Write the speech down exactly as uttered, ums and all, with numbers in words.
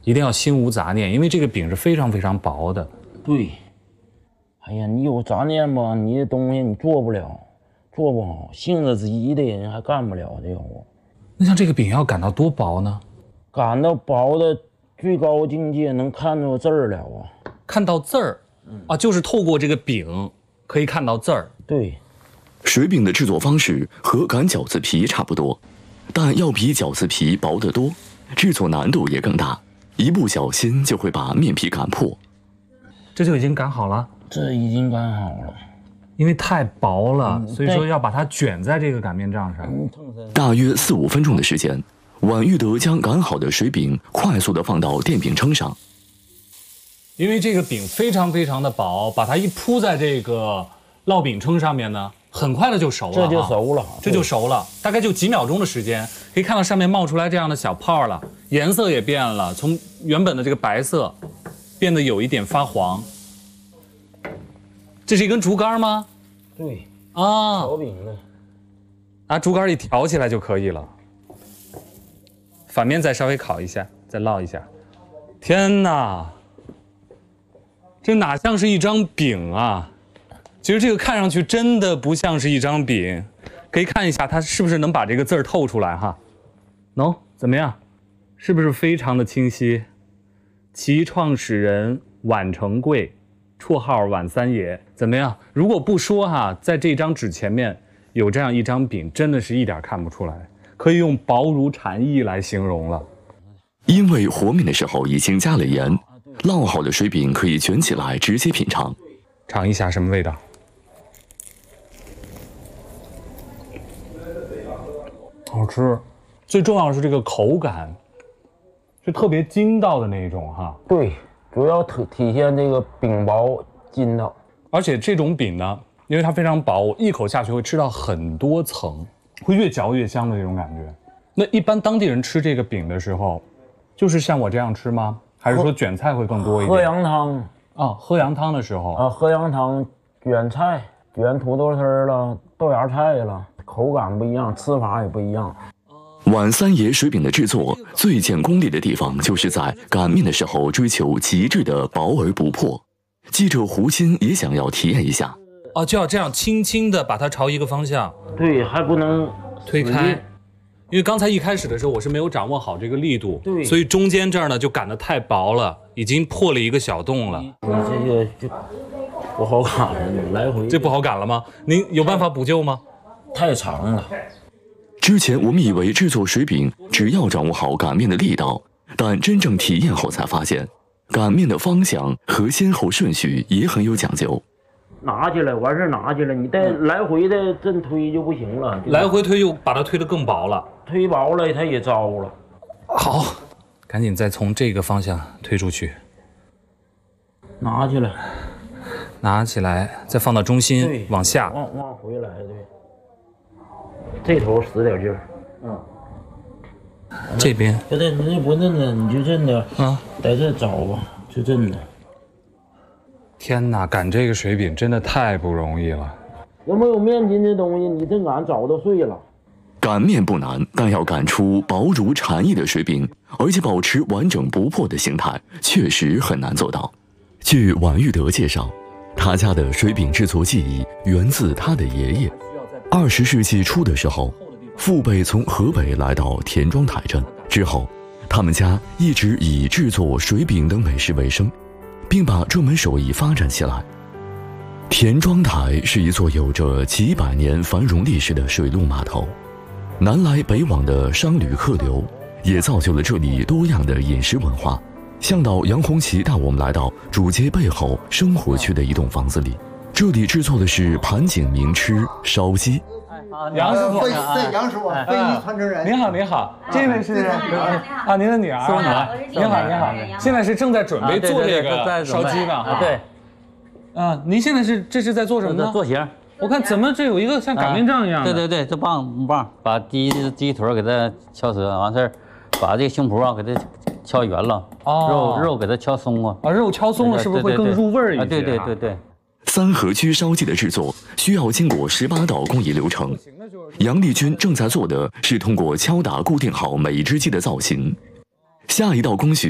一定要心无杂念，因为这个饼是非常非常薄的。 对。哎呀，你有杂念吧，你的东西你做不了，做不好，性子急的人还干不了这个活。 那像这个饼要擀到多薄呢？ 擀到薄的最高境界能看到字儿了啊！ 看到字儿，啊，就是透过这个饼可以看到字儿。 对。 水饼的制作方式和擀饺子皮差不多，但要比饺子皮薄得多，制作难度也更大，一不小心就会把面皮擀破。 这就已经擀好了。 这已经擀好了， 因为太薄了，所以说要把它卷在这个擀面杖上。 大约四五分钟的时间，婉玉德将擀好的水饼快速地放到电饼铛上。 因为这个饼非常非常的薄，把它一铺在这个烙饼铛上面呢，很快的就熟了。 这就熟了， 这就熟了，大概就几秒钟的时间，可以看到上面冒出来这样的小泡了，颜色也变了，从原本的这个白色变得有一点发黄。这是一根竹竿吗？ 对， 啊， 调饼的， 拿竹竿一挑起来就可以了。反面再稍微烤一下，再烙一下。天哪，这哪像是一张饼啊！其实这个看上去真的不像是一张饼，可以看一下它是不是能把这个字儿透出来哈。喏，怎么样？是不是非常的清晰？其创始人婉成贵。绰号婉三爷，怎么样？如果不说哈，在这张纸前面有这样一张饼，真的是一点看不出来，可以用薄如蝉翼来形容了。 因为和面的时候已经加了盐，烙好的水饼可以卷起来直接品尝。 尝一下什么味道？好吃，最重要的是这个口感，是特别筋道的那种哈。 对。主要体体现这个饼薄筋道， 而且这种饼呢，因为它非常薄，我一口下去会吃到很多层，会越嚼越香的这种感觉。那一般当地人吃这个饼的时候，就是像我这样吃吗？还是说卷菜会更多一点？ 喝羊汤啊，喝羊汤的时候啊，喝羊汤卷菜，卷土豆丝了、豆芽菜了，口感不一样，吃法也不一样。 婉三爷水饼的制作最见功力的地方，就是在擀面的时候追求极致的薄而不破。记者胡鑫也想要体验一下。 哦，就要这样轻轻的把它朝一个方向， 对，还不能推开，因为刚才一开始的时候我是没有掌握好这个力度， 对， 所以中间这儿呢就擀得太薄了，已经破了一个小洞了。 你这个就不好擀了，来回这不好擀了吗？您有办法补救吗？ 太长了。 之前我们以为制作水饼只要掌握好擀面的力道，但真正体验后才发现，擀面的方向和先后顺序也很有讲究。 拿起来完事拿起来，你再来回的这推就不行了， 来回推又把它推得更薄了， 推薄了它也糟了。 好，赶紧再从这个方向推出去， 拿起来， 拿起来，再放到中心，往下， 往往回来，对。这头使点劲儿，嗯， 这边不对，你这不嫩的，你就这的啊，在这找吧，就这的。 天哪，擀这个水饼真的太不容易了。 有没有面筋的东西，你这擀早都碎了。 擀面不难，但要擀出薄如蝉翼的水饼，而且保持完整不破的形态，确实很难做到。据婉玉德介绍，他家的水饼制作技艺源自他的爷爷。二十世纪初的时候，父辈从河北来到田庄台镇之后，他们家一直以制作水饼等美食为生，并把这门手艺发展起来。田庄台是一座有着几百年繁荣历史的水陆码头，南来北往的商旅客流也造就了这里多样的饮食文化。向导杨红旗带我们来到主街背后生活区的一栋房子里，这里制作的是盘锦名吃烧鸡。 杨师傅， 对，杨师傅，非遗传承人。 您好，您好，这位是啊，您的女儿， 是我女儿。 您好，您好，现在是正在准备做这个烧鸡呢，哈。 对。 啊，您现在是这是在做什么呢？ 做形。 我看怎么这有一个像擀面杖一样的。 对对对，这棒木棒，把鸡鸡腿给它敲折，完事儿，把这个胸脯啊给它敲圆了，肉肉给它敲松了。 啊，肉敲松了是不是会更入味儿一些？ 对对对对。 三合居烧鸡的制作需要经过十八道工艺流程，杨丽君正在做的是通过敲打固定好每一只鸡的造型，下一道工序